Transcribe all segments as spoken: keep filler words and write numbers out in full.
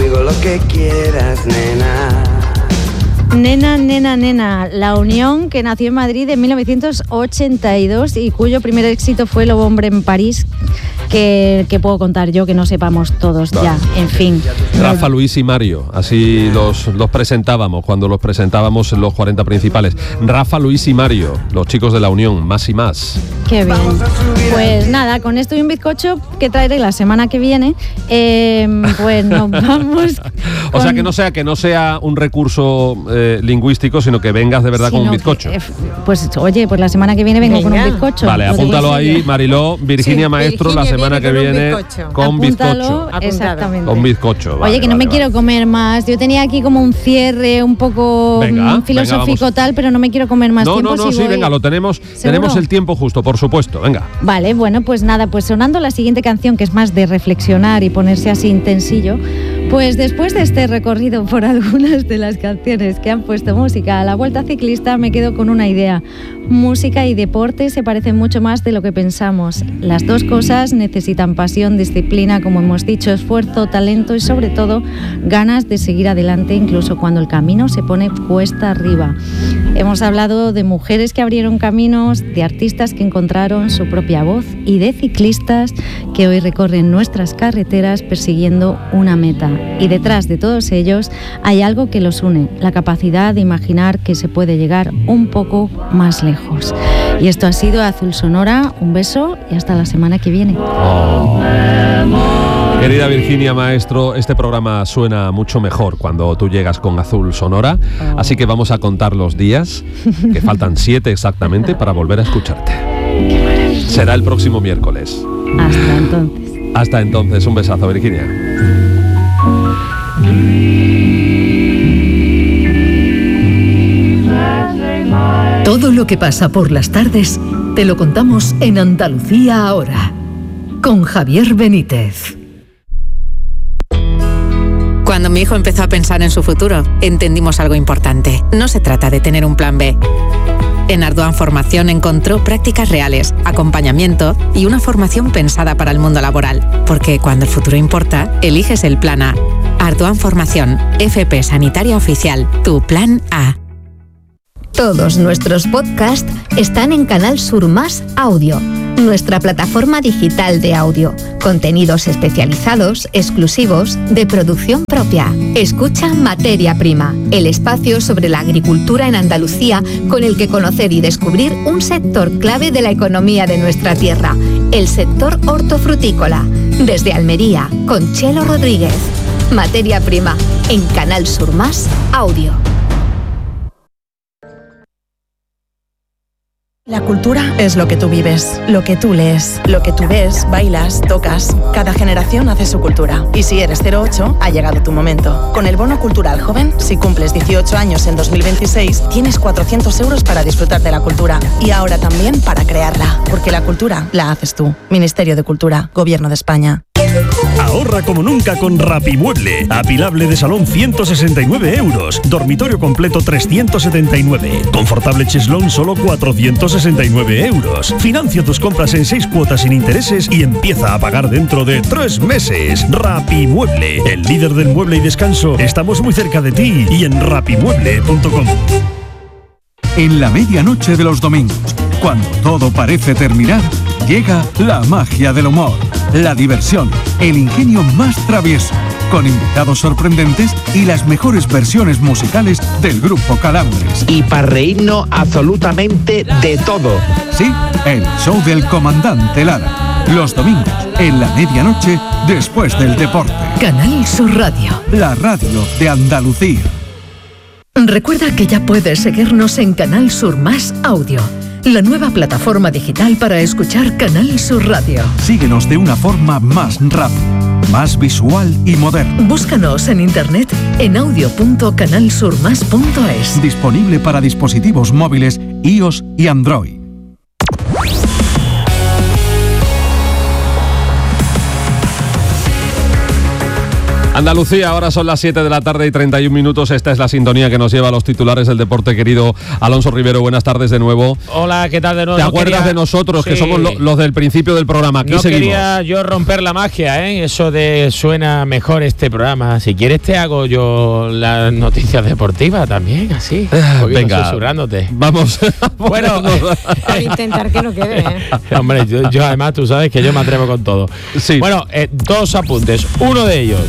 digo lo que quieras, nena. Nena, nena, nena, La Unión, que nació en Madrid en mil novecientos ochenta y dos y cuyo primer éxito fue Lobo Hombre en París, que, que puedo contar yo que no sepamos todos vale. ya, en fin. Rafa, Luis y Mario, así los, los presentábamos cuando los presentábamos en los cuarenta principales. Rafa, Luis y Mario, los chicos de La Unión, más y más. Qué bien. Pues nada, con esto y un bizcocho que traeré la semana que viene, eh, pues nos vamos. O con... sea, que no sea que no sea un recurso eh, lingüístico, sino que vengas de verdad sino con un bizcocho. Que, pues oye, pues la semana que viene vengo Venga. con un bizcocho. Vale, apúntalo ahí, Mariló, Virginia sí, Maestro, Virginia la semana que viene con bizcocho. Con bizcocho. Exactamente. Con bizcocho. Vale, oye, que no vale, me vale. quiero comer más. Yo tenía aquí como un cierre un poco venga, filosófico venga, tal, pero no me quiero comer más no, tiempo. No, no, no, si sí, voy... venga, lo tenemos. ¿Seguro? Tenemos el tiempo justo, por supuesto, venga. Vale, bueno, pues nada, pues sonando la siguiente canción, que es más de reflexionar y ponerse así intensillo, pues después de este recorrido por algunas de las canciones que han puesto música a la Vuelta Ciclista, me quedo con una idea. Música y deporte se parecen mucho más de lo que pensamos. Las dos cosas necesitan pasión, disciplina, como hemos dicho, esfuerzo, talento y sobre todo ganas de seguir adelante incluso cuando el camino se pone cuesta arriba. Hemos hablado de mujeres que abrieron caminos, de artistas que encontraron su propia voz y de ciclistas que hoy recorren nuestras carreteras persiguiendo una meta. Y detrás de todos ellos hay algo que los une, la capacidad de imaginar que se puede llegar un poco más lejos. Y esto ha sido Azul Sonora, un beso y hasta la semana que viene. Oh. Querida Virginia Maestro, este programa suena mucho mejor cuando tú llegas con Azul Sonora, oh. así que vamos a contar los días, que faltan siete exactamente, para volver a escucharte. Qué maravilla. Será el próximo miércoles. Hasta entonces. Hasta entonces, un besazo, Virginia. Todo lo que pasa por las tardes te lo contamos en Andalucía Ahora, con Javier Benítez. Cuando mi hijo empezó a pensar en su futuro, entendimos algo importante. No se trata de tener un plan B. En Ardoan Formación encontró prácticas reales, acompañamiento y una formación pensada para el mundo laboral. Porque cuando el futuro importa, eliges el plan A. Ardoan Formación, F P Sanitaria Oficial, tu plan A. Todos nuestros podcasts están en Canal Sur Más Audio, nuestra plataforma digital de audio. Contenidos especializados, exclusivos, de producción propia. Escucha Materia Prima, el espacio sobre la agricultura en Andalucía con el que conocer y descubrir un sector clave de la economía de nuestra tierra, el sector hortofrutícola. Desde Almería, con Chelo Rodríguez. Materia Prima, en Canal Sur Más Audio. La cultura es lo que tú vives, lo que tú lees, lo que tú ves, bailas, tocas. Cada generación hace su cultura. Y si eres cero ocho, ha llegado tu momento. Con el Bono Cultural Joven, si cumples dieciocho años en dos mil veintiséis, tienes cuatrocientos euros para disfrutar de la cultura. Y ahora también para crearla. Porque la cultura la haces tú. Ministerio de Cultura, Gobierno de España. Ahorra como nunca con Rapimueble. Apilable de salón ciento sesenta y nueve euros. Dormitorio completo trescientos setenta y nueve. Confortable cheslón solo cuatrocientos sesenta y nueve euros. Financia tus compras en seis cuotas sin intereses y empieza a pagar dentro de tres meses. Rapimueble, el líder del mueble y descanso. Estamos muy cerca de ti y en rapimueble punto com. En la medianoche de los domingos, cuando todo parece terminar, llega la magia del humor, la diversión, el ingenio más travieso, con invitados sorprendentes y las mejores versiones musicales del grupo Calambres. Y para reírnos absolutamente de todo. Sí, el show del comandante Lara. Los domingos, en la medianoche, después del deporte. Canal Sur Radio. La radio de Andalucía. Recuerda que ya puedes seguirnos en Canal Sur Más Audio, la nueva plataforma digital para escuchar Canal Sur Radio. Síguenos de una forma más rápida, más visual y moderna. Búscanos en internet en audio punto canal sur más punto es. Disponible para dispositivos móviles iOS y Android. Andalucía, ahora son las siete de la tarde y treinta y un minutos. Esta es la sintonía que nos lleva a los titulares del deporte, querido Alonso Rivero. Buenas tardes de nuevo. Hola, ¿qué tal de nuevo? ¿Te no acuerdas quería... de nosotros, sí. que somos lo, los del principio del programa? Aquí no seguimos. Quería yo romper la magia, ¿eh? Eso de suena mejor este programa. Si quieres te hago yo las noticias deportivas también, así. Un Venga, susurrándote. Vamos. Bueno, Para intentar que no quede, ¿eh? Hombre, yo, yo además tú sabes que yo me atrevo con todo. Sí. Bueno, eh, dos apuntes. Uno de ellos.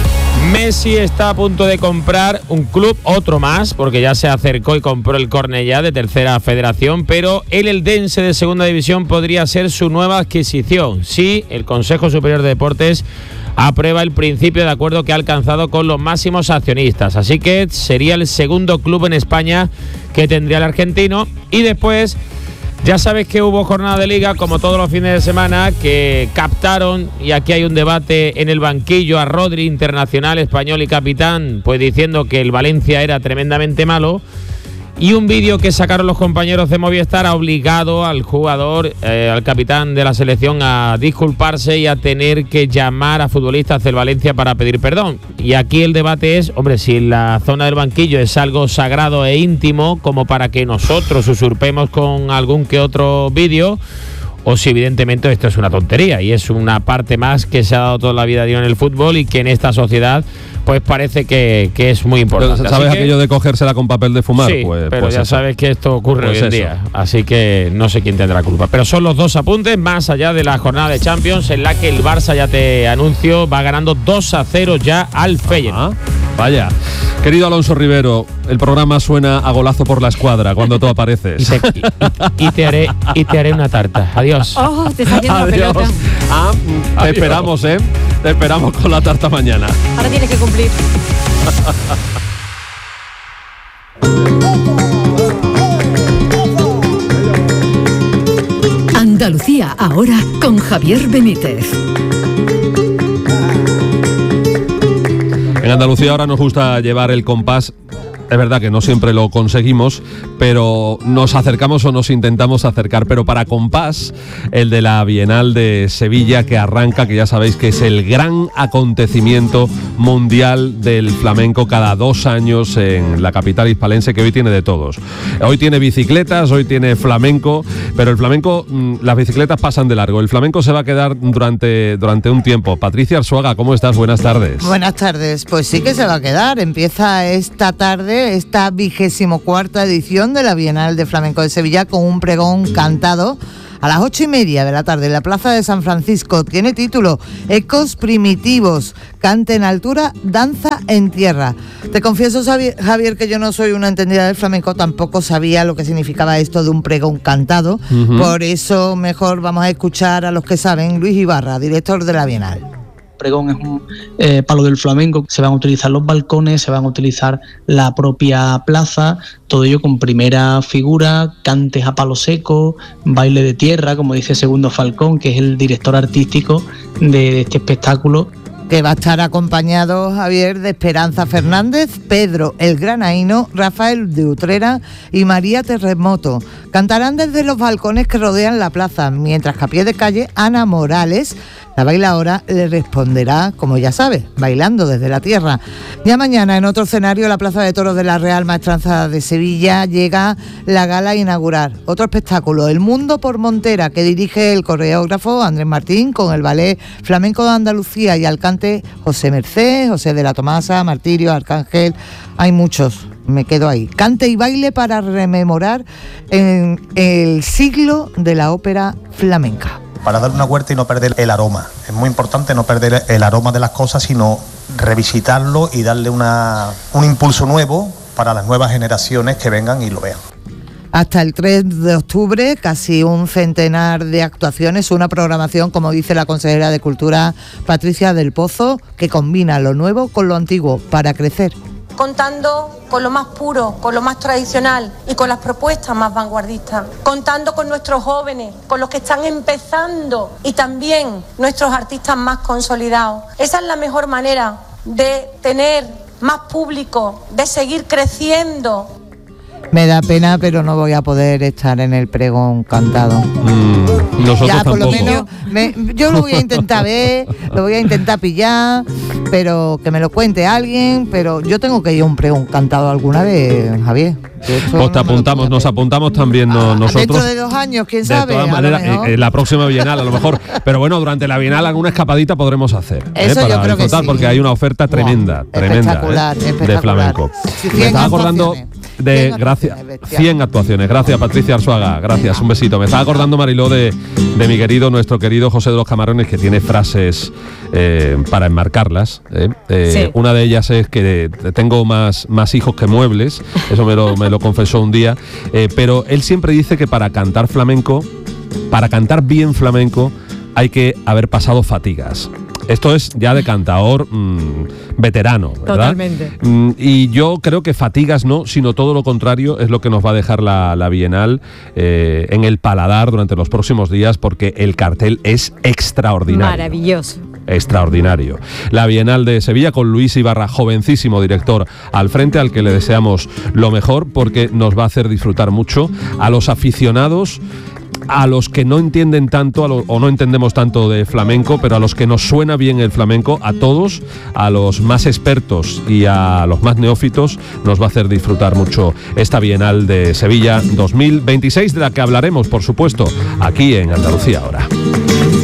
Messi está a punto de comprar un club, otro más, porque ya se acercó y compró el Cornellá de tercera federación, pero el Eldense de segunda división podría ser su nueva adquisición. Sí, el Consejo Superior de Deportes aprueba el principio de acuerdo que ha alcanzado con los máximos accionistas. Así que sería el segundo club en España que tendría el argentino. Y después, ya sabes que hubo jornada de liga, como todos los fines de semana, que captaron, y aquí hay un debate en el banquillo, a Rodri, internacional español y capitán, pues diciendo que el Valencia era tremendamente malo. Y un vídeo que sacaron los compañeros de Movistar ha obligado al jugador, eh, al capitán de la selección, a disculparse y a tener que llamar a futbolistas del Valencia para pedir perdón. Y aquí el debate es, hombre, si la zona del banquillo es algo sagrado e íntimo como para que nosotros usurpemos con algún que otro vídeo, o si evidentemente esto es una tontería y es una parte más que se ha dado toda la vida en el fútbol y que en esta sociedad pues parece que, que es muy importante. ¿Sabes Así que, aquello de cogérsela con papel de fumar? Sí, pues, pero pues ya eso. sabes que esto ocurre Pues hoy en eso. día, así que no sé quién tendrá culpa. Pero son los dos apuntes, más allá de la jornada de Champions, en la que el Barça, ya te anuncio, va ganando dos a cero ya al Feyenoord. Vaya. Querido Alonso Rivero, el programa suena a golazo por la escuadra cuando tú apareces. Y te, y, y te haré, y te haré una tarta. Adiós. Oh, te está yendo la Adiós. pelota. Ah, te Adiós. esperamos, ¿eh? Te esperamos con la tarta mañana. Ahora tienes que cumplir. Andalucía ahora con Javier Benítez. En Andalucía ahora nos gusta llevar el compás. Es verdad que no siempre lo conseguimos, pero nos acercamos o nos intentamos acercar. Pero para compás, el de la Bienal de Sevilla, que arranca, que ya sabéis que es el gran acontecimiento mundial del flamenco cada dos años en la capital hispalense, que hoy tiene de todos. Hoy tiene bicicletas, hoy tiene flamenco, pero el flamenco, las bicicletas pasan de largo. El flamenco se va a quedar durante, durante un tiempo. Patricia Arzuaga, ¿cómo estás? Buenas tardes. Buenas tardes. Pues sí que se va a quedar. Empieza esta tarde esta vigésimo cuarta edición de la Bienal de Flamenco de Sevilla con un pregón cantado a las ocho y media de la tarde en la Plaza de San Francisco. Tiene título Ecos Primitivos, cante en altura, danza en tierra. Te confieso, Javier, que yo no soy una entendida del flamenco, tampoco sabía lo que significaba esto de un pregón cantado. Uh-huh. Por eso mejor vamos a escuchar a los que saben. Luis Ibarra, director de la Bienal. Pregón es un eh, palo del flamenco, se van a utilizar los balcones, se van a utilizar la propia plaza, todo ello con primera figura, cantes a palo seco, baile de tierra, como dice Segundo Falcón, que es el director artístico de este espectáculo. Que va a estar acompañado, Javier, de Esperanza Fernández, Pedro el Granaíno, Rafael de Utrera y María Terremoto. Cantarán desde los balcones que rodean la plaza, mientras que a pie de calle Ana Morales, la bailaora, le responderá, como ya sabe, bailando desde la tierra. Ya mañana, en otro escenario, la Plaza de Toros de la Real Maestranza de Sevilla, llega la gala a inaugurar. Otro espectáculo, El Mundo por Montera, que dirige el coreógrafo Andrés Martín, con el Ballet Flamenco de Andalucía y al cante José Merced, José de la Tomasa, Martirio, Arcángel. Hay muchos, me quedo ahí. Cante y baile para rememorar en el siglo de la ópera flamenca. Para dar una vuelta y no perder el aroma. Es muy importante no perder el aroma de las cosas, sino revisitarlo y darle una, un impulso nuevo para las nuevas generaciones que vengan y lo vean. Hasta el tres de octubre, casi un centenar de actuaciones, una programación, como dice la consejera de Cultura, Patricia del Pozo, que combina lo nuevo con lo antiguo para crecer. Contando con lo más puro, con lo más tradicional y con las propuestas más vanguardistas. Contando con nuestros jóvenes, con los que están empezando y también nuestros artistas más consolidados. Esa es la mejor manera de tener más público, de seguir creciendo. Me da pena, pero no voy a poder estar en el pregón cantado. Mm, nosotros ya, por tampoco. lo menos, me, yo lo voy a intentar ver, lo voy a intentar pillar, pero que me lo cuente alguien, pero yo tengo que ir a un pregón cantado alguna vez, Javier. Pues te apuntamos, nos apuntamos también no, nosotros. Dentro de dos años, quién De sabe. todas maneras, en, en la próxima Bienal a lo mejor. Pero bueno, durante la Bienal alguna escapadita podremos hacer. Eso ¿eh? Para yo creo que disfrutar, sí. porque hay una oferta tremenda, Wow, tremenda espectacular, ¿eh? espectacular. de flamenco. Sí, Me estaba acordando de gracias cien actuaciones. Gracias, Patricia Arzuaga. Gracias, un besito. Me estaba acordando, Mariló, de, de mi querido, nuestro querido José de los Camarones, que tiene frases eh, para enmarcarlas. ¿eh? Eh, Sí. Una de ellas es que tengo más, más hijos que muebles. Eso me lo, me lo confesó un día. Eh, pero él siempre dice que para cantar flamenco, para cantar bien flamenco, hay que haber pasado fatigas. Esto es ya de cantador mmm, veterano, ¿verdad? Totalmente. Mm, y yo creo que fatigas no, sino todo lo contrario es lo que nos va a dejar la, la Bienal eh, en el paladar durante los próximos días, porque el cartel es extraordinario. Maravilloso. Extraordinario. La Bienal de Sevilla con Luis Ibarra, jovencísimo director al frente, al que le deseamos lo mejor, porque nos va a hacer disfrutar mucho a los aficionados, a los que no entienden tanto a lo, o no entendemos tanto de flamenco, pero a los que nos suena bien el flamenco, a todos, a los más expertos y a los más neófitos, nos va a hacer disfrutar mucho esta Bienal de Sevilla dos mil veintiséis, de la que hablaremos, por supuesto, aquí en Andalucía Ahora.